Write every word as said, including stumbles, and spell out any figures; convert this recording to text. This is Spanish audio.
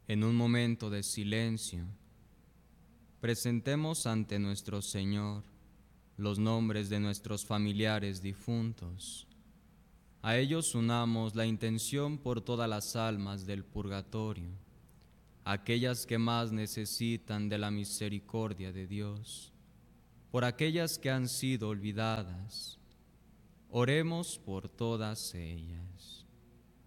En un momento de silencio, presentemos ante nuestro Señor los nombres de nuestros familiares difuntos. A ellos unamos la intención por todas las almas del purgatorio, aquellas que más necesitan de la misericordia de Dios, por aquellas que han sido olvidadas. Oremos por todas ellas.